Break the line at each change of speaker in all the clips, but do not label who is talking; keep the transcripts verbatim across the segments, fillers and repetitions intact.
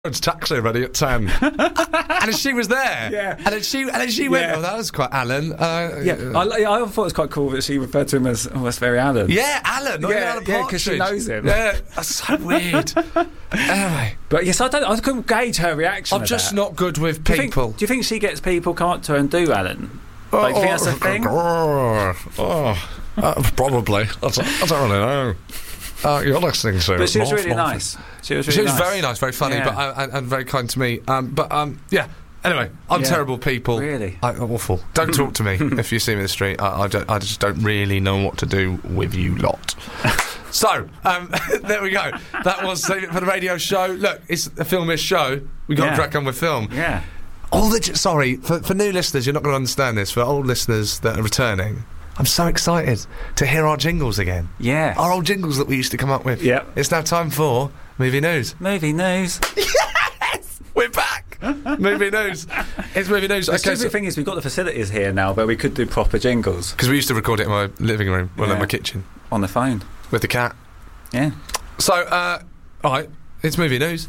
It's taxi ready at ten, and she was there.
Yeah,
and then she and then she went.
Yeah.
Oh, that was quite Alan. Uh,
yeah, I, I thought it was quite cool that she referred to him as, oh, that's very Alan.
Yeah, Alan. Not
Yeah,
even Alan
yeah, 'cause she
Partridge.
knows him.
Yeah, that's so weird. Anyway,
But yes, I don't. I couldn't gauge her reaction.
I'm
to
just
that.
not good with
Do you think-
people.
do you think she gets people come up to her and do Alan? Like, do you think that's a thing?
Oh, oh, uh, probably. I don't, I don't really know. Uh, you're listening to.
But she was
North
really
Norfolk.
nice. She was really
She was
nice.
very nice, very funny,
Yeah.
but uh, and, and very kind to me. Um, but um, yeah. Anyway, I'm
Yeah.
terrible people.
Really?
I, awful. Don't talk to me if you see me in the street. I, I, don't, I just don't really know what to do with you lot. So, um, there we go. That was Save It for the Radio show. Look, it's a filmish show. We got to
Yeah.
crack on with film.
Yeah.
All the j- sorry for, for new listeners, you're not going to understand this. For old listeners that are returning, I'm so excited to hear our jingles again.
Yeah.
Our old jingles that we used to come up with.
Yep.
It's now time for movie news.
Movie news.
We're back. Movie news. It's movie news.
The
Okay,
stupid
so,
thing is, we've got the facilities here now where we could do proper jingles
because we used to record it in my living room, well, in
Yeah.
my kitchen
on the phone.
with the cat.
Yeah.
So, uh, all right, it's movie news.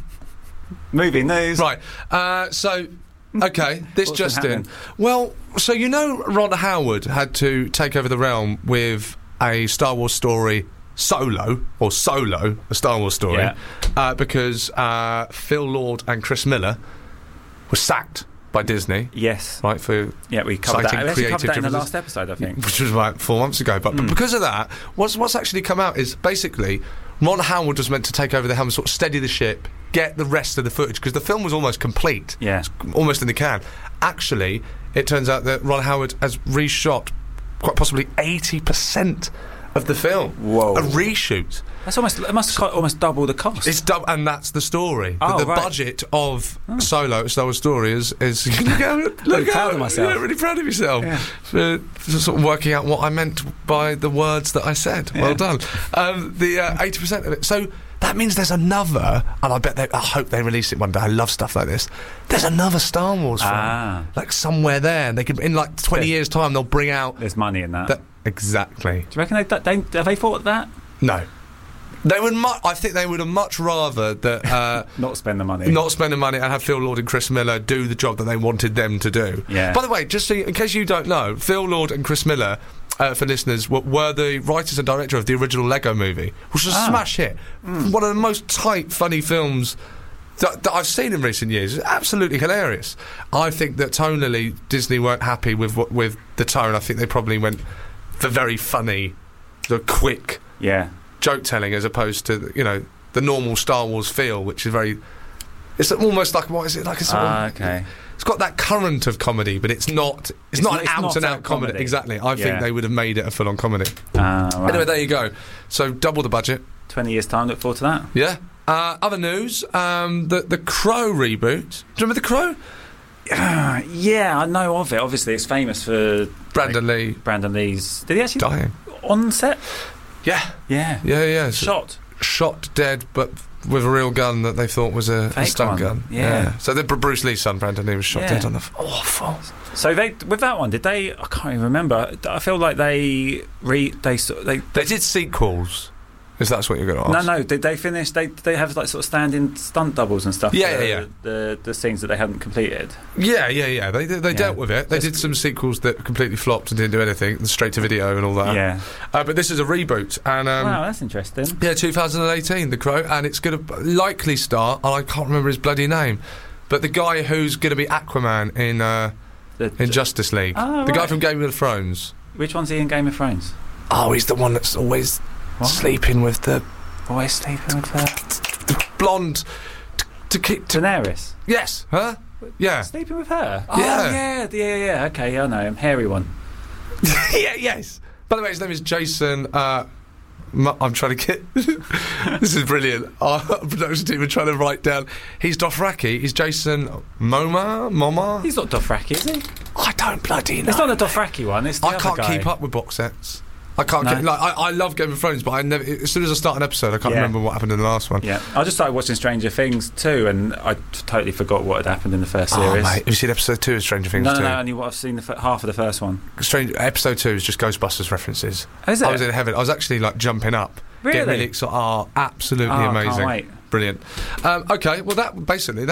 Movie news.
Right. Uh, so, okay, this
What's
just
been
in.
happening?
Well, so you know, Ron Howard had to take over the realm with a Star Wars story. Solo or Solo, a Star Wars story,
Yeah.
uh, because uh, Phil Lord and Chris Miller were sacked by Disney,
Yes.
right, for
Yeah, we covered
citing
that. We actually covered
creative
that in the
differences.
last episode, I think.
which was about four months ago. But,
Hmm.
but because of that, what's what's actually come out is basically Ron Howard was meant to take over the helm, sort of steady the ship, get the rest of the footage because the film was almost complete,
Yeah.
It's almost in the can. Actually, it turns out that Ron Howard has reshot quite possibly eighty percent of the film.
Whoa.
A reshoot.
That's almost. It must co- almost double the cost.
It's dub- and that's the story.
Oh,
the the
right.
budget of Solo, Star Wars story, is is look how, look
Really
how-
proud of myself.
Yeah, really proud of yourself
Yeah.
for, for sort of working out what I meant by the words that I said. Well
Yeah.
done. Um, the uh, eighty percent of it. So that means there's another, and I bet they. I hope they release it one day. I love stuff like this. There's another Star Wars film,
Ah.
like somewhere there. And they could in like twenty
There's-
years' time they'll bring out
There's money in that.
that exactly.
Do you reckon they, they have they thought of that?
No. They would. Mu- I think they would have much rather that uh,
Not spend the money.
not spend the money and have Phil Lord and Chris Miller do the job that they wanted them to do.
Yeah.
By the way, just so you, in case you don't know, Phil Lord and Chris Miller, uh, for listeners, were, were the writers and director of the original Lego Movie, which was a
Ah.
smash hit. One of the most tight, funny films that, that I've seen in recent years. It's absolutely hilarious. I think that tonally, Disney weren't happy with what, with the tone. I think they probably went for very funny, the quick
Yeah.
joke telling as opposed to, you know, the normal Star Wars feel, which is very. It's almost like what is it like? A sort
Ah,
of,
okay.
It's got that current of comedy, but it's not. It's,
It's
not
not-
an
it's
out
not
and
out
out comedy.
comedy.
Exactly. I
Yeah.
think they would have made it a full on comedy.
Ah, right.
Anyway, there you go. So double the budget.
Twenty years time. Look forward to that.
Yeah. Uh, other news: um, the the Crow reboot. Do you remember the Crow?
Yeah, I know of it. Obviously, it's famous for
Brandon Lee
Brandon Lee's. Did he actually
dying.
on set?
Yeah.
Yeah.
Yeah. Yeah. So-
Shot.
shot dead, but with a real gun that they thought was a, a
Fake
stun
one.
gun.
Yeah.
So the Br- Bruce Lee's son, Brandon Lee, was shot
Yeah.
dead on the. F- awful.
So they with that one, did they? I can't even remember. I feel like they re they sort they.
They did sequels. If that's what you're going to ask.
No, no. Did they finish? They they have like sort of standing stunt doubles and stuff.
Yeah,
for
yeah, yeah.
The the scenes that they hadn't completed.
Yeah, yeah, yeah. They they
Yeah.
dealt with it. They
Just-
did some sequels that completely flopped and didn't do anything, and straight to video and all that.
yeah.
Uh, but this is a reboot, and um,
Wow, that's interesting.
yeah, two thousand eighteen, The Crow, and it's going to likely star. And I can't remember his bloody name, but the guy who's going to be Aquaman in uh,
The,
in Justice League,
Oh,
the guy
right.
from Game of Thrones.
which one's he in Game of Thrones?
Oh, he's the one that's always
What?
sleeping with the,
Always sleeping with her.
the blonde. To, to keep. To,
Daenerys.
yes, huh? Yeah.
Sleeping with her. Oh
Yeah.
yeah, yeah, yeah. Okay, I know him. Hairy one.
yeah, yes. By the way, his name is Jason. Uh, M- I'm trying to get. This is brilliant. Our production team are trying to write down. He's Dothraki. He's Jason Momoa. Moma.
He's not Dothraki, is he?
I don't bloody know.
It's not the Dothraki one. It's the
I
other
can't
guy.
keep up with box sets. I can't.
No.
Get, like I, I love Game of Thrones, but I never. As soon as I start an episode, I can't
Yeah.
remember what happened in the last one.
Yeah, I just started watching Stranger Things too, and I t- totally forgot what had happened in the first
Oh,
series.
mate, have you seen episode two of Stranger Things
no, no,
too?
no, only what I've seen the f- half of the first one.
Strange, episode two is just Ghostbusters references.
Is it?
I was in heaven. I was actually like jumping up.
Really?
Getting really excited. Oh, absolutely
Oh, I
amazing.
can't wait.
Brilliant. Um, okay, well, that basically.